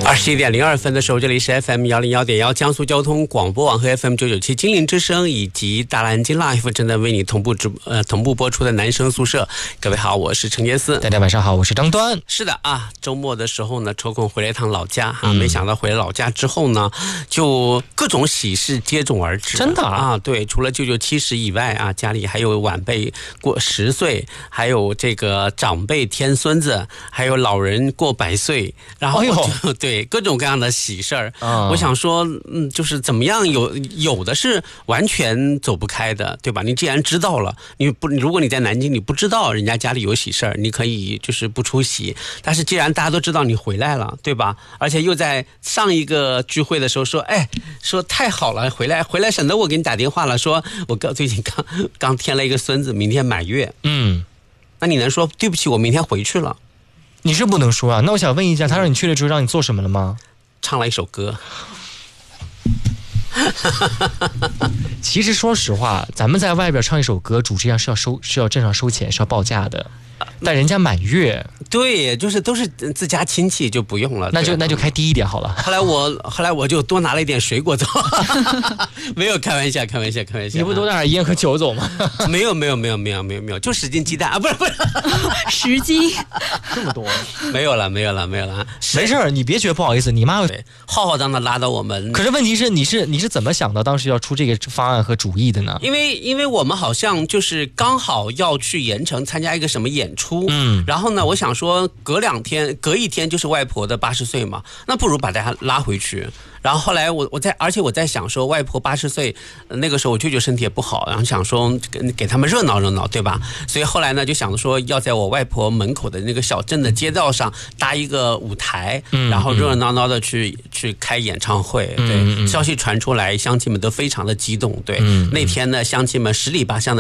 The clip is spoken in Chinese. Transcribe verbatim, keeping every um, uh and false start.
二十一点零二分的时候，这里是 F M 幺零幺点幺江苏交通广播网和 F M 九九七金陵之声以及大蓝鲸 Life 正在为你同步直呃同步播出的男生宿舍。各位好，我是陈杰思。 大家晚上好，我是张端。 是的啊，周末的时候呢，抽空回来一趟老家啊，嗯、没想到回来老家之后呢，就各种喜事接踵而至。 真的 啊, 啊，对，除了舅舅七十以外啊，家里还有晚辈过十岁，还有这个长辈添孙子，还有老人过百岁，然后就、哎、对各种各样的喜事儿。嗯、我想说，嗯，就是怎么样有有的是完全走不开的，对吧？你既然知道了，你不如果你在南京你不知道人家家里有喜事儿，你可以就是不出席。但是既然大家都知道你回来了，对吧？而且又在上一个聚会的时候说，哎，说太好了，回来回来省得我给你打电话了，说我刚最近刚刚添了一个孙子，明天满月。嗯，那你能说对不起，我明天回去了？ 你是不能说啊。那我想问一下，他让你去了之后让你做什么了吗？ 唱了一首歌。 其实说实话，咱们在外边唱一首歌，主持人是要收是要正常收钱，是要报价的。但人家满月， 对，就是都是自家亲戚，就不用了。 那就那就开低一点好了。 后来我后来我就多拿了一点水果走，没有开玩笑，开玩笑，开玩笑。 你不多拿点烟和酒走吗？ 没有，没有，没有，没有，没有，没有，就十斤鸡蛋啊，不是不是， 十斤， 这么多？ 没有了，没有了，没有了。 没事儿，你别觉得不好意思，你妈对浩浩荡荡拉到我们。 可是问题是，你是你是怎么想到当时要出这个方案和主意的呢？ 因为因为我们好像就是刚好要去盐城参加一个什么演出。嗯，然后呢，我想说隔两天隔一天就是外婆的八十岁嘛，那不如把大家拉回去。然后后来我我在而且我在想说，外婆八十岁那个时候我舅舅身体也不好，然后想说给给他们热闹热闹，对吧？所以后来呢就想说要在我外婆门口的那个小镇的街道上搭一个舞台，嗯、然后热热闹闹的去去开演唱会。对，嗯、消息传出来，乡亲们都非常的激动。对，嗯、那天呢乡亲们十里八乡的